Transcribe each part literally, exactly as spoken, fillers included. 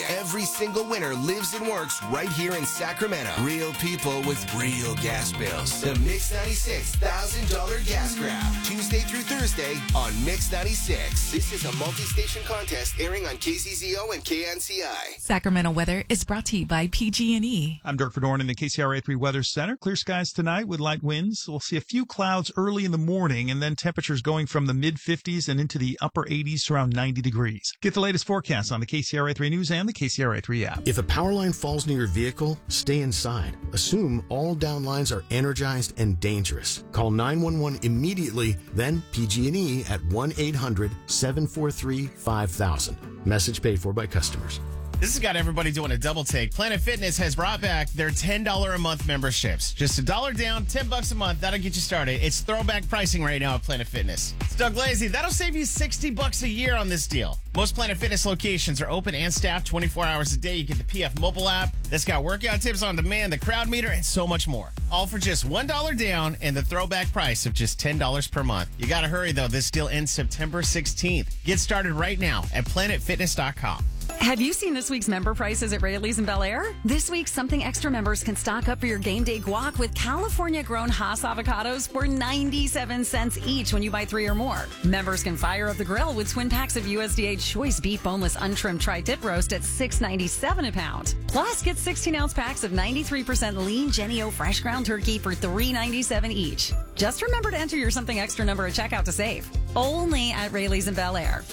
every single winner lives and works right here in Sacramento. Real people with real gas bills. The Mix ninety-six one thousand dollars Gas Grab. Tuesday through Thursday on Mix ninety-six. This is a multi-station contest airing on K C Z O and K N C I. Sacramento weather is brought to you by P G and E. I'm Dirk Verdorn in the K C R A three Weather Center. Clear skies tonight with light winds. We'll see a few clouds early in the morning and then temperatures going from the mid fifties and into the upper eighties to around ninety degrees. Get the latest forecast on the K C R A three News and the K C R A three app. If a power line falls near your vehicle, stay inside. Assume all down lines are energized and dangerous. Call nine one one immediately, then P G and E at one eight hundred seven four three five thousand. Message paid for by customers. This has got everybody doing a double take. Planet Fitness has brought back their ten dollars a month memberships. Just a dollar down, ten bucks a month. That'll get you started. It's throwback pricing right now at Planet Fitness. It's Doug Lazy. That'll save you sixty bucks a year on this deal. Most Planet Fitness locations are open and staffed twenty-four hours a day. You get the P F mobile app that's got workout tips on demand, the crowd meter, and so much more. All for just one dollar down and the throwback price of just ten dollars per month. You got to hurry, though. This deal ends September sixteenth. Get started right now at planet fitness dot com. Have you seen this week's member prices at Rayleigh's in Bel Air? This week, Something Extra members can stock up for your game day guac with California-grown Hass avocados for ninety-seven cents each when you buy three or more. Members can fire up the grill with twin packs of U S D A choice beef boneless untrimmed tri-tip roast at six ninety-seven a pound. Plus, get sixteen ounce packs of ninety-three percent lean Jennie-O fresh ground turkey for three ninety-seven each. Just remember to enter your Something Extra number at checkout to save. Only at Rayleigh's in Bel Air.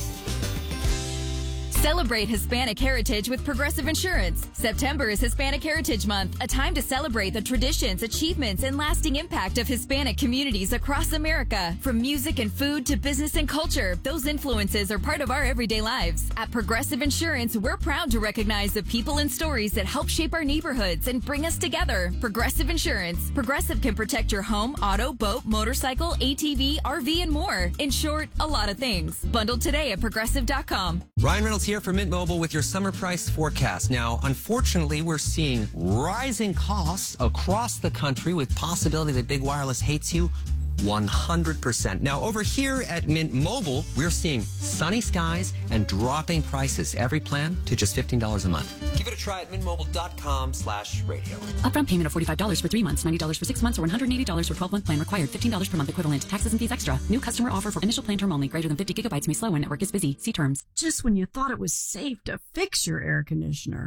Celebrate Hispanic heritage with Progressive Insurance. September is Hispanic Heritage Month, a time to celebrate the traditions, achievements, and lasting impact of Hispanic communities across America. From music and food to business and culture, those influences are part of our everyday lives. At Progressive Insurance, we're proud to recognize the people and stories that help shape our neighborhoods and bring us together. Progressive Insurance. Progressive can protect your home, auto, boat, motorcycle, A T V, R V, and more. In short, a lot of things. Bundled today at progressive dot com. Ryan Reynolds here for Mint Mobile with your summer price forecast. Now, unfortunately, we're seeing rising costs across the country with possibility that big wireless hates you one hundred percent. Now, over here at Mint Mobile, we're seeing sunny skies and dropping prices. Every plan to just fifteen dollars a month. Give it a try at mintmobile.com slash radio. Upfront payment of forty-five dollars for three months, ninety dollars for six months, or one hundred eighty dollars for twelve month plan required. fifteen dollars per month equivalent. Taxes and fees extra. New customer offer for initial plan term only. Greater than fifty gigabytes may slow when network is busy. See terms. Just when you thought it was safe to fix your air conditioner.